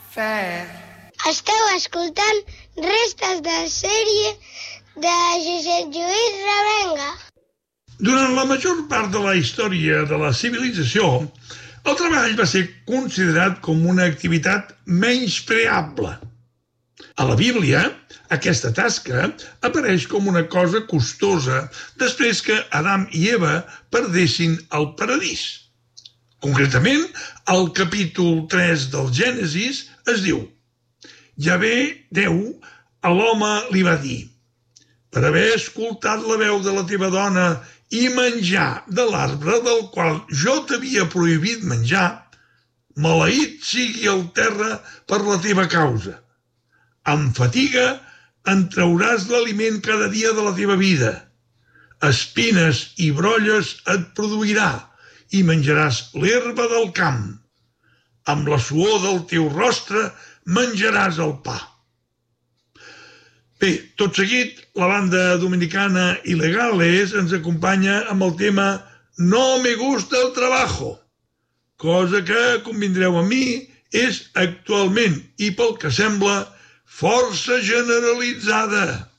fair. Esteu escoltant restes de sèrie de Josep Lluís Revenga. Durant la major part de la història de la civilització, el treball va ser considerat com una activitat menyspreable. A la Bíblia, aquesta tasca apareix com una cosa costosa després que Adam i Eva perdessin el paradís. Concretament, al capítol 3 del Gènesis es diu: Yahvé, Déu, a l'home li va dir: per haver escoltat la veu de la teva dona i menjar de l'arbre del qual jo t'havia prohibit menjar, maleït sigui el terra per la teva causa. Amb fatiga en trauràs l'aliment cada dia de la teva vida. Espines i brolles et produirà i menjaràs l'herba del camp. Amb la suor del teu rostre menjaràs el pa. Bé, tot seguit, la banda dominicana Ilegales ens acompanya amb el tema No me gusta el trabajo, cosa que, convindreu amb mi, és actualment, i pel que sembla, força generalitzada.